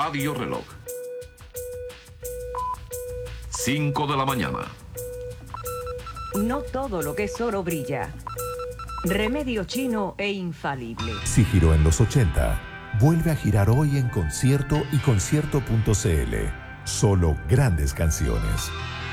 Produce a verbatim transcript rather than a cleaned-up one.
Radio Reloj. cinco de la mañana. No todo lo que es oro brilla. Remedio chino e infalible. Si giró en los ochenta, vuelve a girar hoy en concierto y concierto punto c l. Solo grandes canciones.